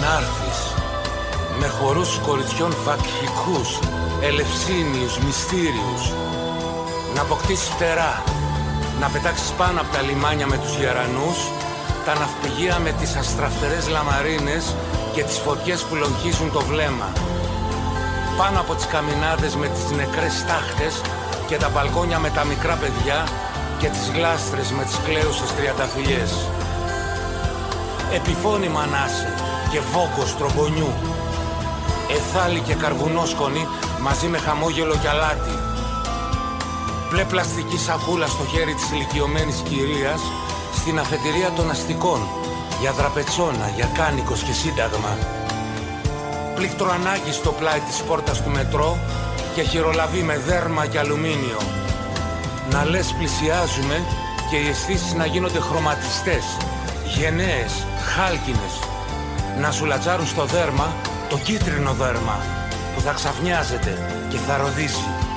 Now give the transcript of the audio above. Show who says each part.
Speaker 1: Να'ρθεις με χορούς κοριτσιών βακχικούς, ελευσίνιους, μυστήριους. Να αποκτήσεις φτερά, να πετάξεις πάνω από τα λιμάνια με τους γερανούς, τα ναυπηγεία με τις αστραφτερές λαμαρίνες και τις φωτιές που λογχίζουν το βλέμμα. Πάνω από τις καμινάδες με τις νεκρές στάχτες και τα μπαλκόνια με τα μικρά παιδιά και τις γλάστρες με τις κλαίουσες τριανταφυλλιές. Επιφώνημα να είσαι και βόγκος τρομπονιού. Εθάλη και καρβουνόσκονη μαζί με χαμόγελο και αλάτι. Μπλε πλαστική σακούλα στο χέρι της ηλικιωμένης κυρίας στην αφετηρία των αστικών για δραπετσόνα, για κάνικος και σύνταγμα. Πλήκτρο ανάγκη στο πλάι της πόρτας του μετρό και χειρολαβή με δέρμα και αλουμίνιο. Να λες πλησιάζουμε και οι αισθήσεις να γίνονται χρωματιστές, γενναίες, χάλκινες. Να σου λατσάρουν στο δέρμα το κίτρινο δέρμα που θα ξαφνιάζεται και θα ροδίζει.